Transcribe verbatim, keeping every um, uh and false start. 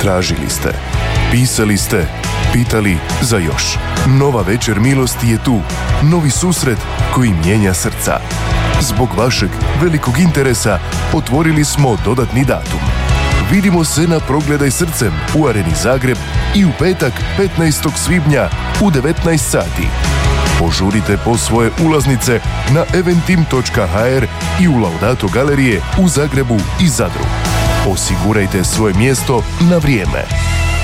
Tražili ste, pisali ste, pitali za još. Nova večer milosti je tu. Novi susret koji mijenja srca. Zbog vašeg velikog interesa otvorili smo dodatni datum. Vidimo se na Progledaj srcem u Areni Zagreb i u petak petnaestog svibnja u devetnaest sati. Požurite po svoje ulaznice na eventim točka ha er i u Laudato galerije u Zagrebu i Zadru. Osigurajte svoje mjesto na vrijeme.